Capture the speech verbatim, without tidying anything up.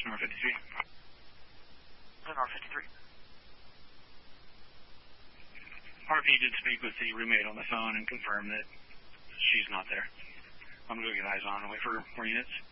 number fifty-three. Number fifty-three. R P did speak with the roommate on the phone and confirm that she's not there. I'm going to get eyes on and wait for more units.